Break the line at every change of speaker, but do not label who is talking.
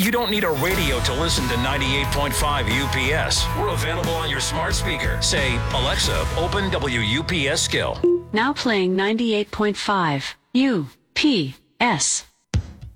You don't need a radio to listen to 98.5 UPS. We're available on your smart speaker. Say, Alexa, open WUPS skill.
Now playing 98.5 UPS.